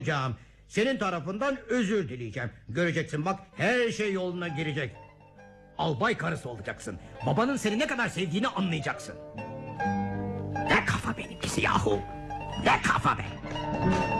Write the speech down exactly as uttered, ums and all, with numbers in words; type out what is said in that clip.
yapacağım. Senin tarafından özür dileyeceğim. Göreceksin bak, her şey yoluna girecek. Albay karısı olacaksın. Babanın seni ne kadar sevdiğini anlayacaksın. Ne kafa benimkisi yahu. Ne kafa be.